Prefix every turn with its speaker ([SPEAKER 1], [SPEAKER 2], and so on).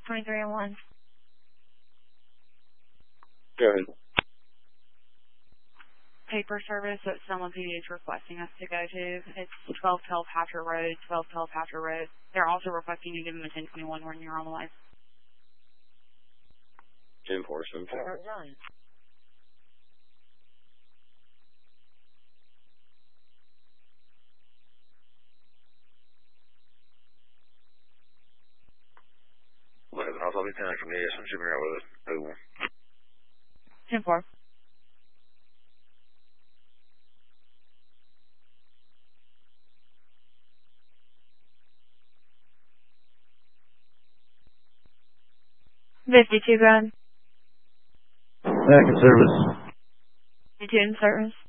[SPEAKER 1] 23 and 1.
[SPEAKER 2] Go ahead.
[SPEAKER 1] Paper service that someone PD is requesting us to go to. It's 1212 Hatcher Road, 1212 Hatcher Road. They're also requesting you give them a 1021 when you're on the way.
[SPEAKER 2] 10-4, 7-4. I'll be 10 from the I'm shipping out with it.
[SPEAKER 1] 10-4. $52 grand.
[SPEAKER 3] Back in service.
[SPEAKER 1] 52 in service.